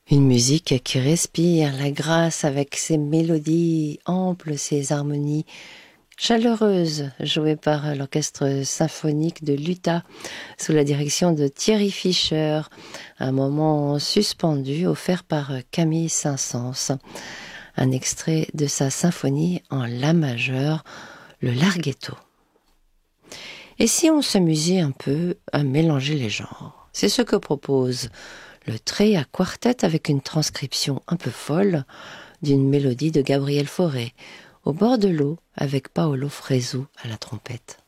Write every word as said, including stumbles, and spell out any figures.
Une musique qui respire la grâce avec ses mélodies amples, ses harmonies chaleureuses, jouées par l'orchestre symphonique de l'Utah, sous la direction de Thierry Fischer. Un moment suspendu offert par Camille Saint-Saëns. Un extrait de sa symphonie en la majeur, le Larghetto. Et si on s'amusait un peu à mélanger les genres? C'est ce que propose le Trea Quartet avec une transcription un peu folle d'une mélodie de Gabriel Fauré, au bord de l'eau avec Paolo Fresu à la trompette.